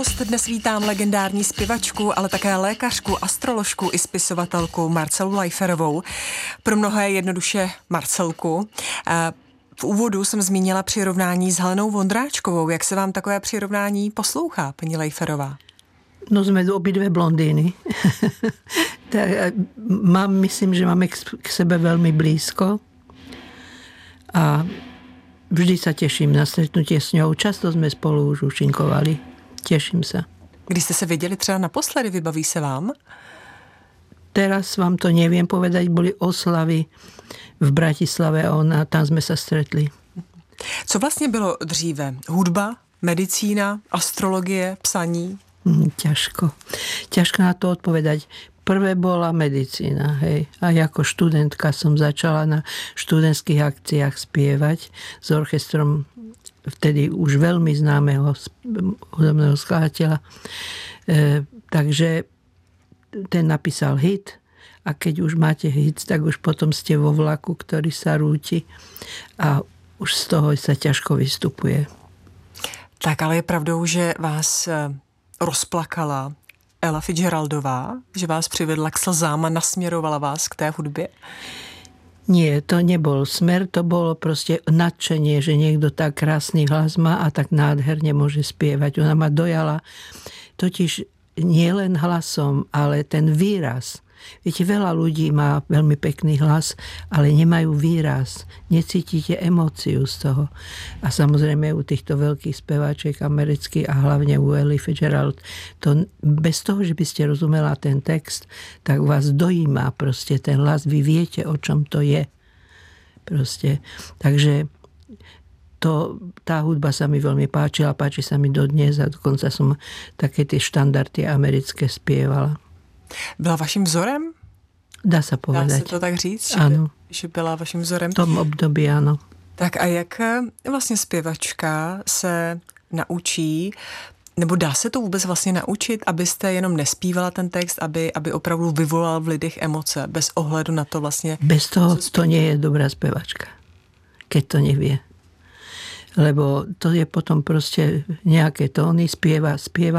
Dnes vítám legendární zpěvačku, ale také lékařku, astroložku i spisovatelku Marcelu Lajferovou. Pro mnohé jednoduše Marcelku. V úvodu jsem zmínila přirovnání s Helenou Vondráčkovou. Jak se vám takové přirovnání poslouchá, paní Lajferová? No sme obidve blondíny. Myslím, že máme k sebe veľmi blízko a vždy sa teším na stretnutie s ňou. Často sme spolu už účinkovali. Teším sa. Kdy ste sa videli třeba naposledy, vybaví sa vám? Teraz vám to neviem povedať, boli oslavy v Bratislave a tam sme sa stretli. Co vlastně bylo dříve? Hudba, medicína, astrologie, psaní? Ťažko na to odpovedať. Prvé bola medicína, hej. A ako študentka som začala na študentských akciách spievať s orchestrom vtedy už veľmi známeho hudobného skladateľa. Takže ten napísal hit a keď už máte hit, tak už potom ste vo vlaku, ktorý sa rúti a už z toho sa ťažko vystupuje. Tak, ale je pravdou, že vás rozplakala Ella Fitzgeraldová, že vás přivedla k slzám a nasměrovala vás k té hudbě? Nie, to nebol smer, to bolo proste nadšenie, že niekto tak krásny hlas má a tak nádherne môže spievať. Ona ma dojala totiž nie len hlasom, ale ten výraz. Viete, veľa ľudí má veľmi pekný hlas, ale nemajú výraz. Necítite emóciu z toho. A samozrejme u týchto veľkých speváčiek amerických a hlavne u Elly Fitzgerald, to bez toho, že by ste rozumela ten text, tak vás dojíma proste ten hlas. Vy viete, o čom to je. Proste. Takže tá hudba sa mi veľmi páčila, páči sa mi dodnes a dokonca som také tie štandardy americké spievala. Byla vaším vzorem? Dá sa povedať. Dá se to tak říct? Áno. Že byla vaším vzorem? V tom období, áno. Tak a jak vlastně zpěvačka se naučí, nebo dá se to vůbec vlastně naučit, abyste jenom nespívala ten text, aby opravdu vyvolal v lidech emoce, bez ohledu na to vlastně... Bez toho to nie je dobrá spevačka, keď to nevie. Lebo to je potom proste nejaké tóny, spieva